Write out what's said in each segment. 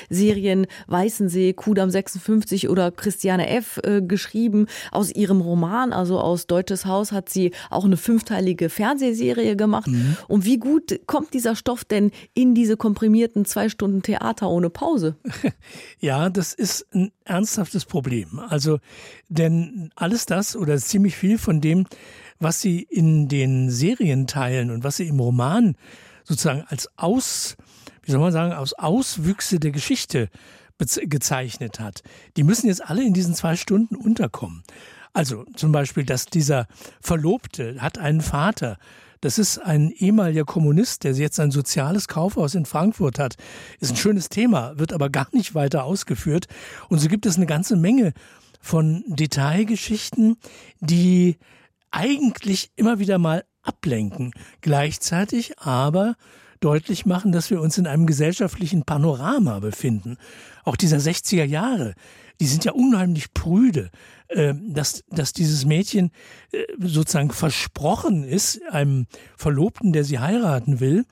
Serien Weißensee, Kudamm 56 oder Christiane F. Geschrieben. Aus ihrem Roman, also aus Deutsches Haus, hat sie auch eine 5-teilige Fernsehserie gemacht. Und wie gut kommt dieser Stoff denn in diese komprimierten 2 Stunden Theater ohne Pause? Ja, das ist ein ernsthaftes Problem. Also, denn alles das oder ziemlich viel von dem, was sie in den Serien teilen und was sie im Roman sozusagen als aus Auswüchse der Geschichte gezeichnet hat, die müssen jetzt alle in diesen 2 Stunden unterkommen. Also zum Beispiel, dass dieser Verlobte hat einen Vater. Das ist ein ehemaliger Kommunist, der jetzt ein soziales Kaufhaus in Frankfurt hat. Ist ein schönes Thema, wird aber gar nicht weiter ausgeführt. Und so gibt es eine ganze Menge von Detailgeschichten, die eigentlich immer wieder mal ablenken, gleichzeitig aber deutlich machen, dass wir uns in einem gesellschaftlichen Panorama befinden. Auch dieser 60er Jahre, die sind ja unheimlich prüde, dass dieses Mädchen sozusagen versprochen ist, einem Verlobten, der sie heiraten will,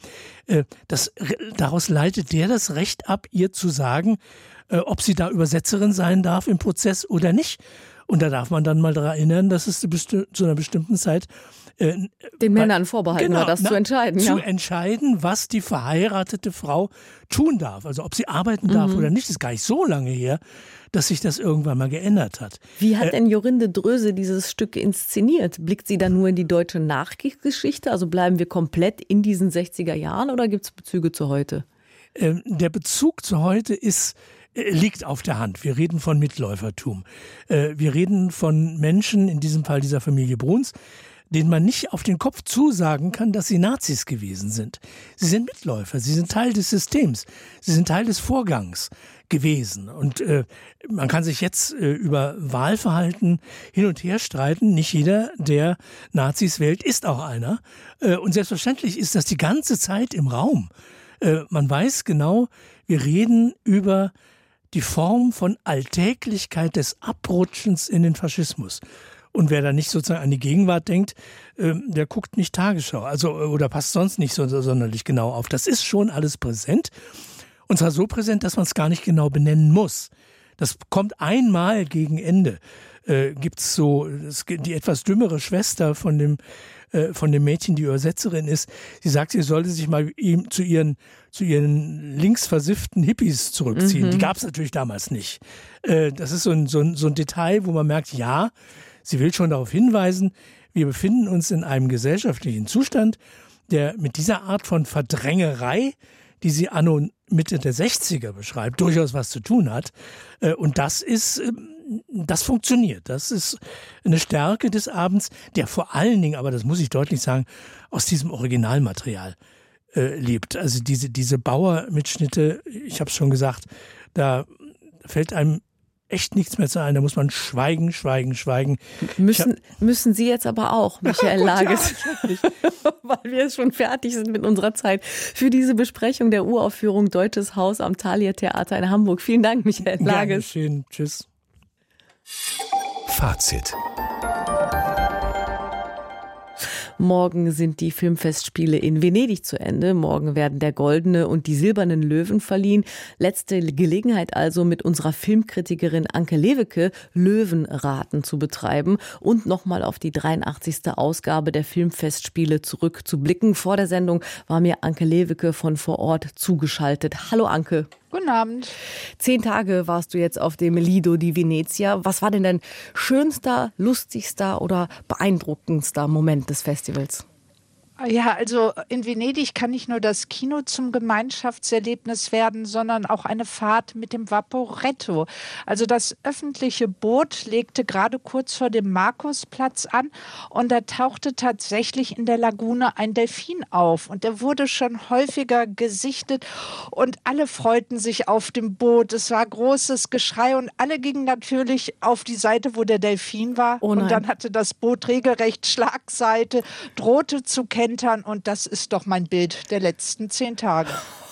daraus leitet der das Recht ab, ihr zu sagen, ob sie da Übersetzerin sein darf im Prozess oder nicht. Und da darf man dann mal daran erinnern, dass es zu einer bestimmten Zeit den Männern vorbehalten war, das zu entscheiden. Zu entscheiden, was die verheiratete Frau tun darf. Also ob sie arbeiten darf oder nicht, ist gar nicht so lange her, dass sich das irgendwann mal geändert hat. Wie hat denn Jorinde Dröse dieses Stück inszeniert? Blickt sie dann nur in die deutsche Nachkriegsgeschichte? Also bleiben wir komplett in diesen 60er Jahren oder gibt es Bezüge zu heute? Der Bezug zu heute liegt auf der Hand. Wir reden von Mitläufertum. Wir reden von Menschen, in diesem Fall dieser Familie Bruns, denen man nicht auf den Kopf zusagen kann, dass sie Nazis gewesen sind. Sie sind Mitläufer, sie sind Teil des Systems, sie sind Teil des Vorgangs gewesen. Und man kann sich jetzt über Wahlverhalten hin und her streiten. Nicht jeder, der Nazis wählt, ist auch einer. Und selbstverständlich ist das die ganze Zeit im Raum. Man weiß genau, wir reden über die Form von Alltäglichkeit des Abrutschens in den Faschismus. Und wer da nicht sozusagen an die Gegenwart denkt, der guckt nicht Tagesschau, oder passt sonst nicht so sonderlich genau auf. Das ist schon alles präsent. Und zwar so präsent, dass man es gar nicht genau benennen muss. Das kommt einmal gegen Ende. Gibt's so die etwas dümmere Schwester von dem Mädchen, die Übersetzerin ist. Sie sagt, sie sollte sich mal zu ihren linksversifften Hippies zurückziehen. Die gab es natürlich damals nicht. Das ist so ein Detail, wo man merkt, ja, sie will schon darauf hinweisen, wir befinden uns in einem gesellschaftlichen Zustand, der mit dieser Art von Verdrängerei, die sie anno Mitte der 60er beschreibt, durchaus was zu tun hat. Und das funktioniert. Das ist eine Stärke des Abends, der vor allen Dingen, aber das muss ich deutlich sagen, aus diesem Originalmaterial lebt. Also diese Bauer-Mitschnitte, ich habe es schon gesagt, da fällt einem echt nichts mehr zu ein. Da muss man schweigen. Müssen Sie jetzt aber auch, Michael Lages, weil wir schon fertig sind mit unserer Zeit, für diese Besprechung der Uraufführung Deutsches Haus am Thalia Theater in Hamburg. Vielen Dank, Michael Lages. Gerne, schön. Tschüss. Fazit. Morgen sind die Filmfestspiele in Venedig zu Ende. Morgen werden der Goldene und die Silbernen Löwen verliehen. Letzte Gelegenheit also, mit unserer Filmkritikerin Anke Lewicke Löwenraten zu betreiben und nochmal auf die 83. Ausgabe der Filmfestspiele zurückzublicken. Vor der Sendung war mir Anke Lewicke von vor Ort zugeschaltet. Hallo Anke. Guten Abend. 10 Tage warst du jetzt auf dem Lido di Venezia. Was war denn dein schönster, lustigster oder beeindruckendster Moment des Festivals? Ja, also in Venedig kann nicht nur das Kino zum Gemeinschaftserlebnis werden, sondern auch eine Fahrt mit dem Vaporetto. Also das öffentliche Boot legte gerade kurz vor dem Markusplatz an und da tauchte tatsächlich in der Lagune ein Delfin auf. Und der wurde schon häufiger gesichtet und alle freuten sich auf dem Boot. Es war großes Geschrei und alle gingen natürlich auf die Seite, wo der Delfin war. Oh nein. Und dann hatte das Boot regelrecht Schlagseite, drohte zu kentern. Und das ist doch mein Bild der letzten 10 Tage.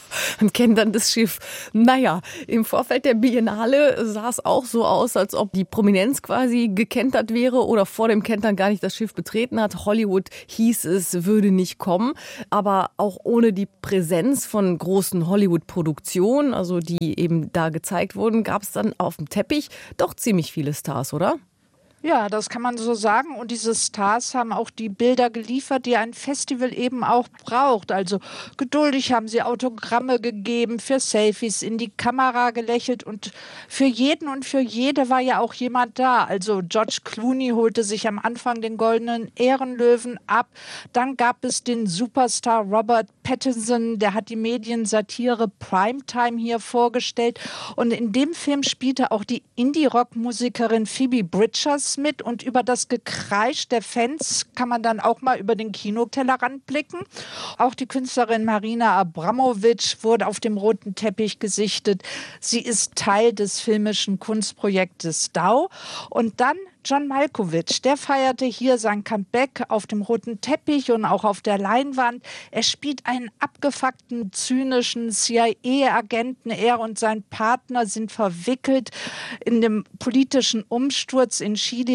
und kennt dann das Schiff. Naja, im Vorfeld der Biennale sah es auch so aus, als ob die Prominenz quasi gekentert wäre oder vor dem Kentern gar nicht das Schiff betreten hat. Hollywood hieß es, würde nicht kommen. Aber auch ohne die Präsenz von großen Hollywood-Produktionen, also die eben da gezeigt wurden, gab es dann auf dem Teppich doch ziemlich viele Stars, oder? Ja, das kann man so sagen. Und diese Stars haben auch die Bilder geliefert, die ein Festival eben auch braucht. Also geduldig haben sie Autogramme gegeben, für Selfies in die Kamera gelächelt. Und für jeden und für jede war ja auch jemand da. Also George Clooney holte sich am Anfang den Goldenen Ehrenlöwen ab. Dann gab es den Superstar Robert Pattinson, der hat die Mediensatire Primetime hier vorgestellt. Und in dem Film spielte auch die Indie-Rock-Musikerin Phoebe Bridgers mit, und über das Gekreisch der Fans kann man dann auch mal über den Kinotellerrand blicken. Auch die Künstlerin Marina Abramovic wurde auf dem roten Teppich gesichtet. Sie ist Teil des filmischen Kunstprojektes DAO. Und dann John Malkovich, der feierte hier sein Comeback auf dem roten Teppich und auch auf der Leinwand. Er spielt einen abgefuckten, zynischen CIA-Agenten. Er und sein Partner sind verwickelt in dem politischen Umsturz in Chile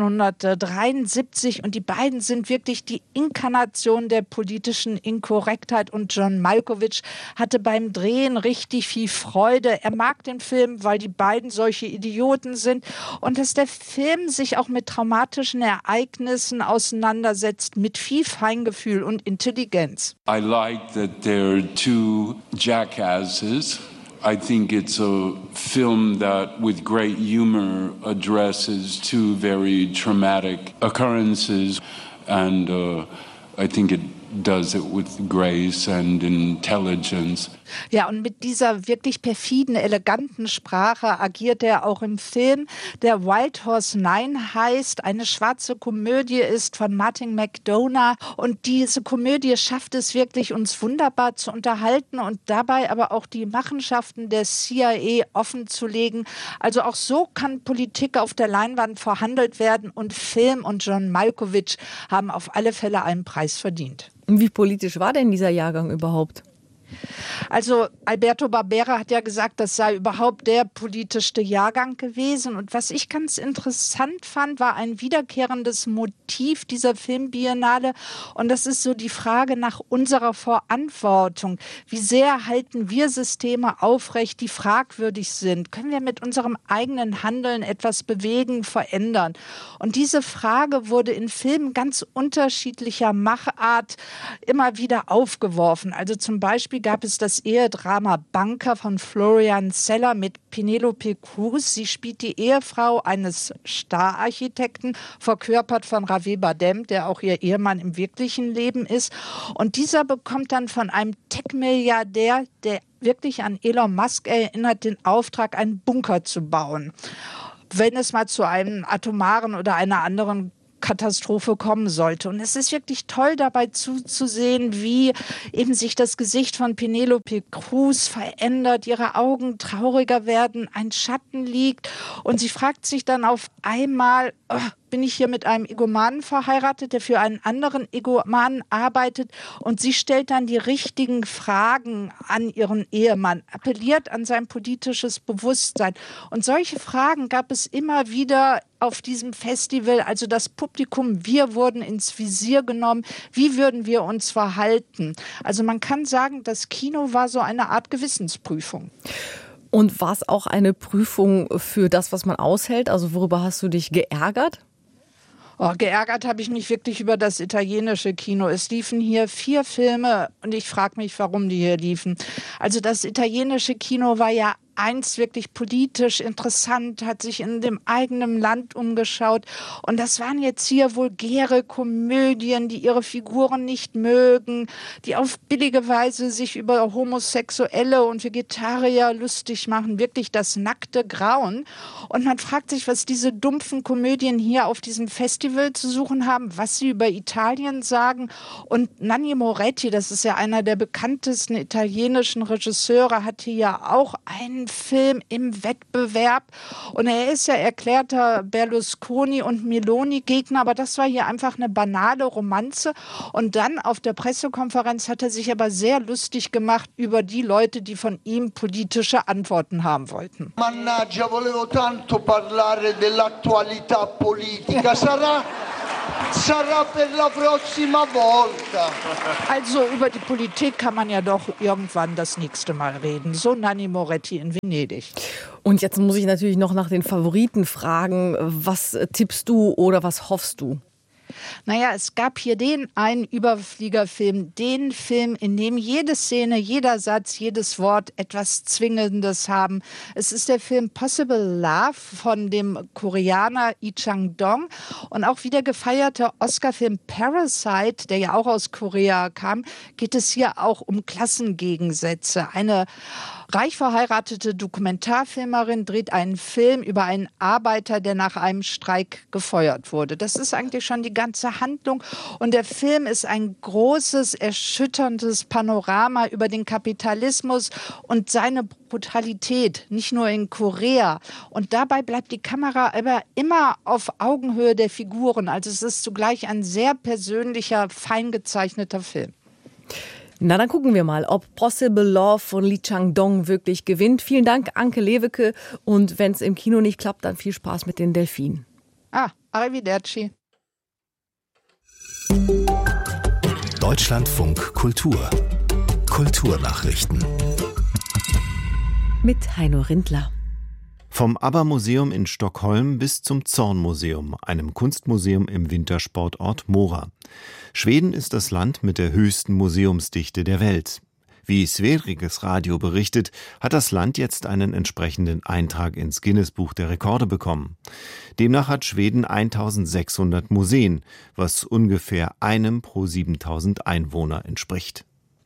1973. Und die beiden sind wirklich die Inkarnation der politischen Inkorrektheit. Und John Malkovich hatte beim Drehen richtig viel Freude. Er mag den Film, weil die beiden solche Idioten sind. Und dass der Film sich auch mit traumatischen Ereignissen auseinandersetzt, mit viel Feingefühl und Intelligenz. I like that they're two jackasses. I think it's a film that with great humor addresses two very traumatic occurrences, and I think it does it with grace and intelligence. Ja, und mit dieser wirklich perfiden, eleganten Sprache agiert er auch im Film, der Wild Horse 9 heißt. Eine schwarze Komödie ist von Martin McDonagh. Und diese Komödie schafft es wirklich, uns wunderbar zu unterhalten und dabei aber auch die Machenschaften der CIA offenzulegen. Also auch so kann Politik auf der Leinwand verhandelt werden, und Film und John Malkovich haben auf alle Fälle einen Preis verdient. Wie politisch war denn dieser Jahrgang überhaupt? Also Alberto Barbera hat ja gesagt, das sei überhaupt der politischste Jahrgang gewesen. Und was ich ganz interessant fand, war ein wiederkehrendes Motiv dieser Filmbiennale. Und das ist so die Frage nach unserer Verantwortung. Wie sehr halten wir Systeme aufrecht, die fragwürdig sind? Können wir mit unserem eigenen Handeln etwas bewegen, verändern? Und diese Frage wurde in Filmen ganz unterschiedlicher Machart immer wieder aufgeworfen. Also zum Beispiel gab es das Ehedrama Banker von Florian Zeller mit Penelope Cruz. Sie spielt die Ehefrau eines Stararchitekten, verkörpert von Javier Bardem, der auch ihr Ehemann im wirklichen Leben ist. Und dieser bekommt dann von einem Tech-Milliardär, der wirklich an Elon Musk erinnert, den Auftrag, einen Bunker zu bauen, wenn es mal zu einem atomaren oder einer anderen Katastrophe kommen sollte. Und es ist wirklich toll, dabei zuzusehen, wie eben sich das Gesicht von Penelope Cruz verändert, ihre Augen trauriger werden, ein Schatten liegt, und sie fragt sich dann auf einmal, bin ich hier mit einem Egomanen verheiratet, der für einen anderen Egomanen arbeitet? Und sie stellt dann die richtigen Fragen an ihren Ehemann, appelliert an sein politisches Bewusstsein. Und solche Fragen gab es immer wieder auf diesem Festival. Also das Publikum, wir wurden ins Visier genommen. Wie würden wir uns verhalten? Also man kann sagen, das Kino war so eine Art Gewissensprüfung. Und war es auch eine Prüfung für das, was man aushält? Also worüber hast du dich geärgert? Oh, geärgert habe ich mich wirklich über das italienische Kino. Es liefen hier 4 Filme und ich frage mich, warum die hier liefen. Also das italienische Kino war ja einst wirklich politisch interessant, hat sich in dem eigenen Land umgeschaut. Und das waren jetzt hier vulgäre Komödien, die ihre Figuren nicht mögen, die auf billige Weise sich über Homosexuelle und Vegetarier lustig machen. Wirklich das nackte Grauen. Und man fragt sich, was diese dumpfen Komödien hier auf diesem Festival zu suchen haben, was sie über Italien sagen. Und Nanni Moretti, das ist ja einer der bekanntesten italienischen Regisseure, hat hier ja auch einen Film im Wettbewerb. Und er ist ja erklärter Berlusconi- und Meloni-Gegner, aber das war hier einfach eine banale Romanze. Und dann auf der Pressekonferenz hat er sich aber sehr lustig gemacht über die Leute, die von ihm politische Antworten haben wollten. Mannaggia, volevo tanto parlare dell'attualità politica. Sarà per la prossima volta. Also über die Politik kann man ja doch irgendwann das nächste Mal reden. So Nanni Moretti in Venedig. Und jetzt muss ich natürlich noch nach den Favoriten fragen. Was tippst du oder was hoffst du? Naja, es gab hier den einen Überfliegerfilm, den Film, in dem jede Szene, jeder Satz, jedes Wort etwas Zwingendes haben. Es ist der Film Possible Love von dem Koreaner Lee Chang-dong und auch wie der gefeierte Oscar-Film Parasite, der ja auch aus Korea kam, geht es hier auch um Klassengegensätze. Eine reich verheiratete Dokumentarfilmerin dreht einen Film über einen Arbeiter, der nach einem Streik gefeuert wurde. Das ist eigentlich schon die ganze Handlung. Und der Film ist ein großes, erschütterndes Panorama über den Kapitalismus und seine Brutalität, nicht nur in Korea. Und dabei bleibt die Kamera aber immer auf Augenhöhe der Figuren. Also es ist zugleich ein sehr persönlicher, fein gezeichneter Film. Na, dann gucken wir mal, ob Possible Love von Lee Chang-dong wirklich gewinnt. Vielen Dank, Anke Lewicke. Und wenn es im Kino nicht klappt, dann viel Spaß mit den Delfinen. Arrivederci. Deutschlandfunk Kultur. Kulturnachrichten. Mit Heino Rindler. Vom ABBA-Museum in Stockholm bis zum Zorn-Museum, einem Kunstmuseum im Wintersportort Mora. Schweden ist das Land mit der höchsten Museumsdichte der Welt. Wie Sveriges Radio berichtet, hat das Land jetzt einen entsprechenden Eintrag ins Guinness-Buch der Rekorde bekommen. Demnach hat Schweden 1600 Museen, was ungefähr einem pro 7000 Einwohner entspricht.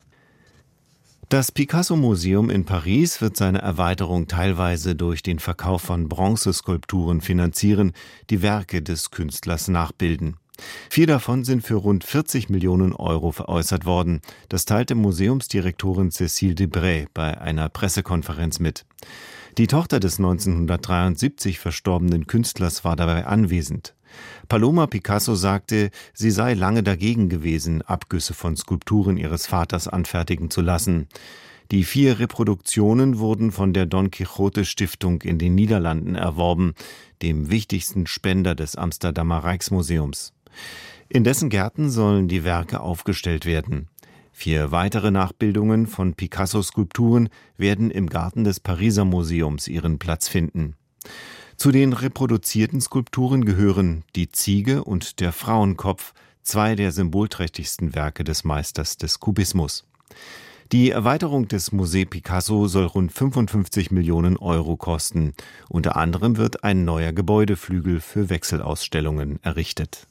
Das Picasso-Museum in Paris wird seine Erweiterung teilweise durch den Verkauf von Bronzeskulpturen finanzieren, die Werke des Künstlers nachbilden. 4 davon sind für rund 40 Millionen Euro veräußert worden. Das teilte Museumsdirektorin Cécile Debray bei einer Pressekonferenz mit. Die Tochter des 1973 verstorbenen Künstlers war dabei anwesend. Paloma Picasso sagte, sie sei lange dagegen gewesen, Abgüsse von Skulpturen ihres Vaters anfertigen zu lassen. Die 4 Reproduktionen wurden von der Don Quixote Stiftung in den Niederlanden erworben, dem wichtigsten Spender des Amsterdamer Rijksmuseums. In dessen Gärten sollen die Werke aufgestellt werden. 4 weitere Nachbildungen von Picasso-Skulpturen werden im Garten des Pariser Museums ihren Platz finden. Zu den reproduzierten Skulpturen gehören die Ziege und der Frauenkopf, 2 der symbolträchtigsten Werke des Meisters des Kubismus. Die Erweiterung des Musée Picasso soll rund 55 Millionen Euro kosten. Unter anderem wird ein neuer Gebäudeflügel für Wechselausstellungen errichtet.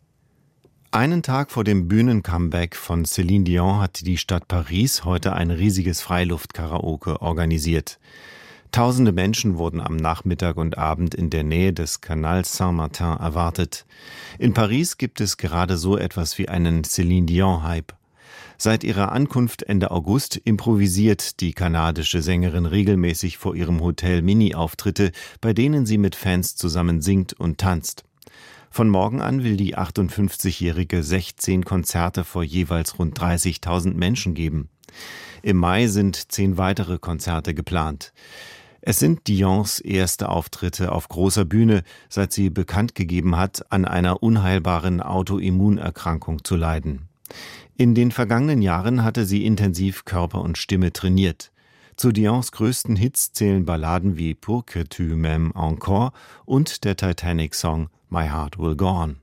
Einen Tag vor dem Bühnencomeback von Céline Dion hat die Stadt Paris heute ein riesiges Freiluftkaraoke organisiert. Tausende Menschen wurden am Nachmittag und Abend in der Nähe des Canal Saint-Martin erwartet. In Paris gibt es gerade so etwas wie einen Céline Dion-Hype. Seit ihrer Ankunft Ende August improvisiert die kanadische Sängerin regelmäßig vor ihrem Hotel Mini-Auftritte, bei denen sie mit Fans zusammen singt und tanzt. Von morgen an will die 58-Jährige 16 Konzerte vor jeweils rund 30.000 Menschen geben. Im Mai sind 10 weitere Konzerte geplant. Es sind Dions erste Auftritte auf großer Bühne, seit sie bekannt gegeben hat, an einer unheilbaren Autoimmunerkrankung zu leiden. In den vergangenen Jahren hatte sie intensiv Körper und Stimme trainiert. Zu Dions größten Hits zählen Balladen wie Pour que tu m'aimes encore und der Titanic-Song My Heart Will Go On.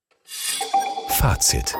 Fazit.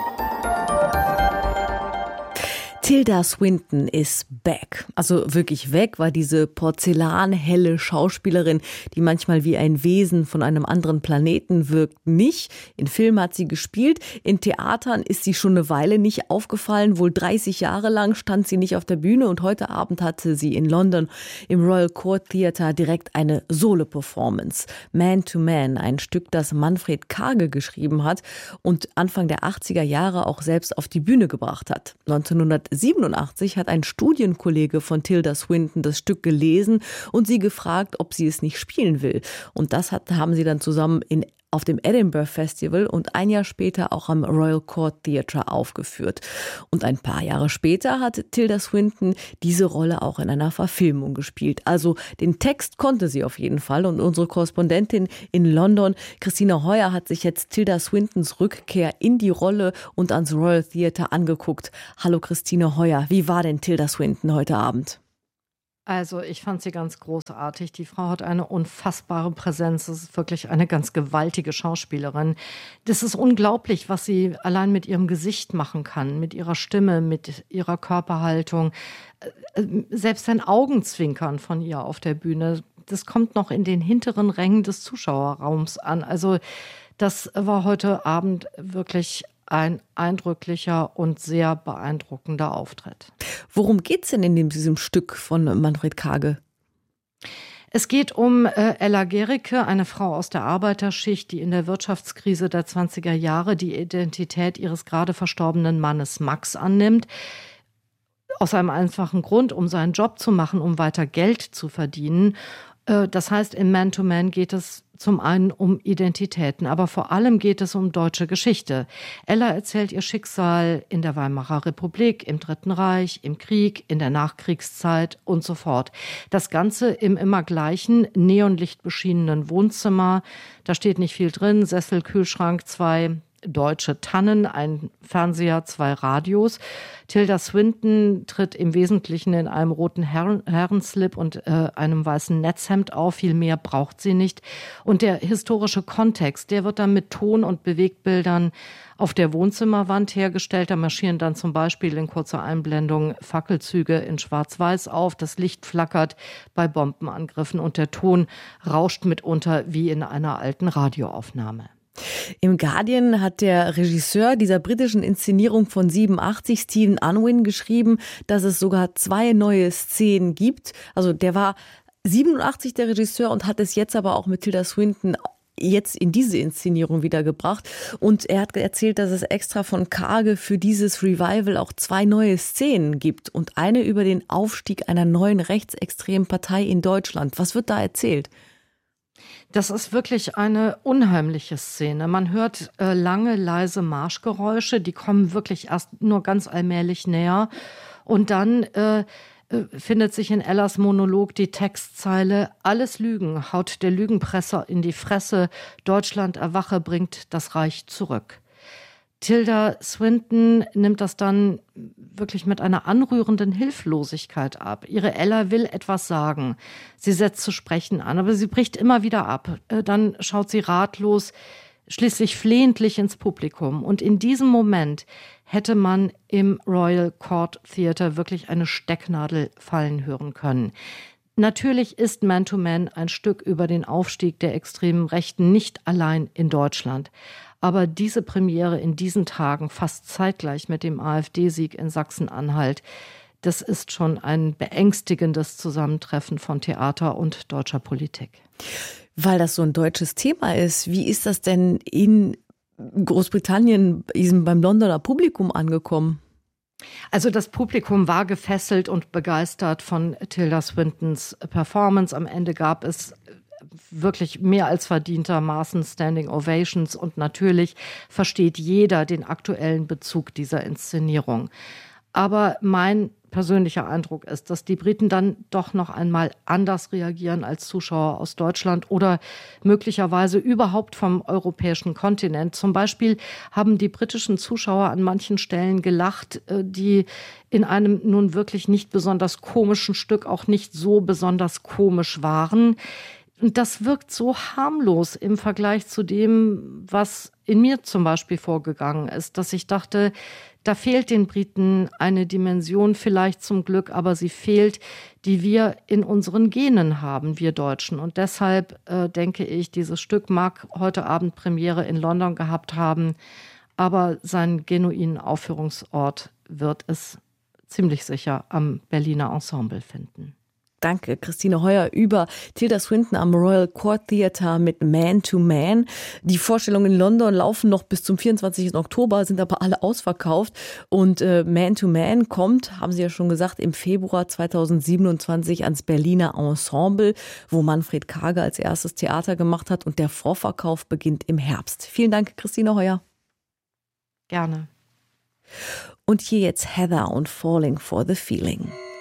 Tilda Swinton ist back. Also wirklich weg war diese porzellanhelle Schauspielerin, die manchmal wie ein Wesen von einem anderen Planeten wirkt, nicht. In Filmen hat sie gespielt, in Theatern ist sie schon eine Weile nicht aufgefallen. Wohl 30 Jahre lang stand sie nicht auf der Bühne und heute Abend hatte sie in London im Royal Court Theatre direkt eine Solo-Performance. Man to Man, ein Stück, das Manfred Karge geschrieben hat und Anfang der 80er Jahre auch selbst auf die Bühne gebracht hat. 1987 1987 hat ein Studienkollege von Tilda Swinton das Stück gelesen und sie gefragt, ob sie es nicht spielen will. Und das haben sie dann zusammen auf dem Edinburgh Festival und ein Jahr später auch am Royal Court Theatre aufgeführt. Und ein paar Jahre später hat Tilda Swinton diese Rolle auch in einer Verfilmung gespielt. Also den Text konnte sie auf jeden Fall. Und unsere Korrespondentin in London, Christine Heuer, hat sich jetzt Tilda Swintons Rückkehr in die Rolle und ans Royal Theatre angeguckt. Hallo Christine Heuer, wie war denn Tilda Swinton heute Abend? Also ich fand sie ganz großartig. Die Frau hat eine unfassbare Präsenz. Das ist wirklich eine ganz gewaltige Schauspielerin. Das ist unglaublich, was sie allein mit ihrem Gesicht machen kann, mit ihrer Stimme, mit ihrer Körperhaltung. Selbst ein Augenzwinkern von ihr auf der Bühne, das kommt noch in den hinteren Rängen des Zuschauerraums an. Also das war heute Abend wirklich ein eindrücklicher und sehr beeindruckender Auftritt. Worum geht's denn in diesem Stück von Manfred Karge? Es geht um Ella Gericke, eine Frau aus der Arbeiterschicht, die in der Wirtschaftskrise der 20er Jahre die Identität ihres gerade verstorbenen Mannes Max annimmt. Aus einem einfachen Grund, um seinen Job zu machen, um weiter Geld zu verdienen. Das heißt, in Man to Man geht es zum einen um Identitäten, aber vor allem geht es um deutsche Geschichte. Ella erzählt ihr Schicksal in der Weimarer Republik, im Dritten Reich, im Krieg, in der Nachkriegszeit und so fort. Das Ganze im immer gleichen, neonlichtbeschienenen Wohnzimmer. Da steht nicht viel drin, Sessel, Kühlschrank, 2 deutsche Tannen, ein Fernseher, 2 Radios. Tilda Swinton tritt im Wesentlichen in einem roten Herrenslip und einem weißen Netzhemd auf. Viel mehr braucht sie nicht. Und der historische Kontext, der wird dann mit Ton- und Bewegtbildern auf der Wohnzimmerwand hergestellt. Da marschieren dann zum Beispiel in kurzer Einblendung Fackelzüge in Schwarz-Weiß auf. Das Licht flackert bei Bombenangriffen und der Ton rauscht mitunter wie in einer alten Radioaufnahme. Im Guardian hat der Regisseur dieser britischen Inszenierung von 87, Stephen Unwin, geschrieben, dass es sogar 2 neue Szenen gibt. Also der war 87 der Regisseur und hat es jetzt aber auch mit Tilda Swinton jetzt in diese Inszenierung wiedergebracht. Und er hat erzählt, dass es extra von Karge für dieses Revival auch 2 neue Szenen gibt und eine über den Aufstieg einer neuen rechtsextremen Partei in Deutschland. Was wird da erzählt? Das ist wirklich eine unheimliche Szene. Man hört lange, leise Marschgeräusche, die kommen wirklich erst nur ganz allmählich näher. Und dann findet sich in Ellas Monolog die Textzeile: Alles Lügen, haut der Lügenpresser in die Fresse, Deutschland erwache, bringt das Reich zurück. Tilda Swinton nimmt das dann wirklich mit einer anrührenden Hilflosigkeit ab. Ihre Ella will etwas sagen. Sie setzt zu sprechen an, aber sie bricht immer wieder ab. Dann schaut sie ratlos, schließlich flehentlich ins Publikum. Und in diesem Moment hätte man im Royal Court Theatre wirklich eine Stecknadel fallen hören können. Natürlich ist Man to Man ein Stück über den Aufstieg der extremen Rechten, nicht allein in Deutschland. Aber diese Premiere in diesen Tagen, fast zeitgleich mit dem AfD-Sieg in Sachsen-Anhalt, das ist schon ein beängstigendes Zusammentreffen von Theater und deutscher Politik. Weil das so ein deutsches Thema ist, wie ist das denn in Großbritannien beim Londoner Publikum angekommen? Also das Publikum war gefesselt und begeistert von Tilda Swintons Performance. Am Ende gab es wirklich mehr als verdientermaßen Standing Ovations und natürlich versteht jeder den aktuellen Bezug dieser Inszenierung. Aber mein persönlicher Eindruck ist, dass die Briten dann doch noch einmal anders reagieren als Zuschauer aus Deutschland oder möglicherweise überhaupt vom europäischen Kontinent. Zum Beispiel haben die britischen Zuschauer an manchen Stellen gelacht, die in einem nun wirklich nicht besonders komischen Stück auch nicht so besonders komisch waren. Und das wirkt so harmlos im Vergleich zu dem, was in mir zum Beispiel vorgegangen ist, dass ich dachte, da fehlt den Briten eine Dimension, vielleicht zum Glück, aber sie fehlt, die wir in unseren Genen haben, wir Deutschen. Und deshalb denke ich, dieses Stück mag heute Abend Premiere in London gehabt haben, aber seinen genuinen Aufführungsort wird es ziemlich sicher am Berliner Ensemble finden. Danke, Christine Heuer über Tilda Swinton am Royal Court Theatre mit Man to Man. Die Vorstellungen in London laufen noch bis zum 24. Oktober, sind aber alle ausverkauft. Und Man to Man kommt, haben Sie ja schon gesagt, im Februar 2027 ans Berliner Ensemble, wo Manfred Karge als erstes Theater gemacht hat. Und der Vorverkauf beginnt im Herbst. Vielen Dank, Christine Heuer. Gerne. Und hier jetzt Heather und Falling for the Feeling.